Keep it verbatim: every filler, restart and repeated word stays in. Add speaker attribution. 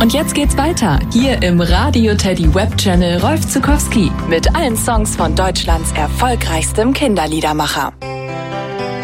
Speaker 1: Und jetzt geht's weiter, hier im Radio Teddy Web-Channel Rolf Zukowski mit allen Songs von Deutschlands erfolgreichstem Kinderliedermacher.